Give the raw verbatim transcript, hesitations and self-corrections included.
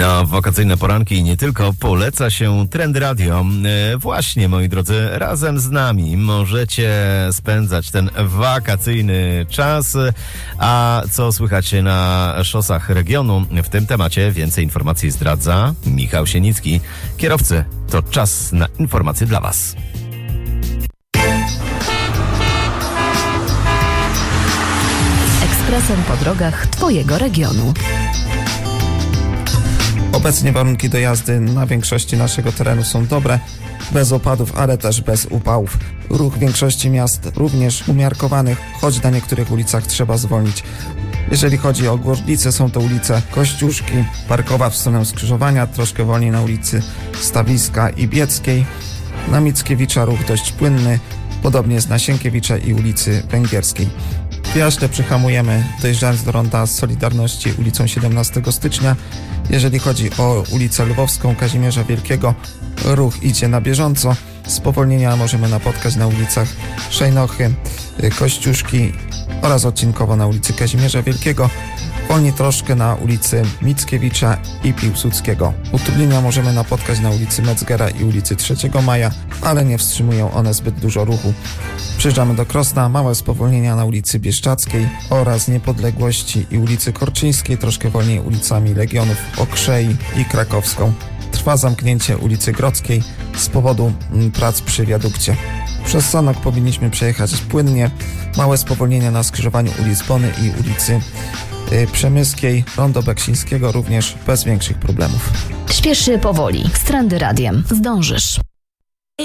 Na wakacyjne poranki i nie tylko poleca się Trend Radio. E, właśnie, moi drodzy, razem z nami możecie spędzać ten wakacyjny czas. A co słychać na szosach regionu? W tym temacie więcej informacji zdradza Michał Sienicki. Kierowcy, to czas na informacje dla Was. Ekspresem po drogach Twojego regionu. Obecnie warunki do jazdy na większości naszego terenu są dobre, bez opadów, ale też bez upałów. Ruch w większości miast również umiarkowany, choć na niektórych ulicach trzeba zwolnić. Jeżeli chodzi o Gorlice, są to ulice Kościuszki, Parkowa w stronę skrzyżowania, troszkę wolniej na ulicy Stawiska i Bieckiej. Na Mickiewicza ruch dość płynny, podobnie jest na Sienkiewicza i ulicy Węgierskiej. W Jaśle przyhamujemy, dojeżdżając do ronda Solidarności ulicą siedemnastego stycznia. Jeżeli chodzi o ulicę Lwowską, Kazimierza Wielkiego, ruch idzie na bieżąco. Spowolnienia możemy napotkać na ulicach Szejnochy, Kościuszki oraz odcinkowo na ulicy Kazimierza Wielkiego. Wolniej troszkę na ulicy Mickiewicza i Piłsudskiego. Utrudnienia możemy napotkać na ulicy Metzgera i ulicy trzeciego maja, ale nie wstrzymują one zbyt dużo ruchu. Przyjeżdżamy do Krosna, małe spowolnienia na ulicy Bieszczackiej oraz Niepodległości i ulicy Korczyńskiej, troszkę wolniej ulicami Legionów, Okrzei i Krakowską. Trwa zamknięcie ulicy Grodzkiej z powodu prac przy wiadukcie. Przez Sanok powinniśmy przejechać płynnie, małe spowolnienia na skrzyżowaniu ulic Bony i ulicy Przemyskiej, rondo Beksińskiego również bez większych problemów. Śpieszy powoli. Z Trendy Radiem. Zdążysz.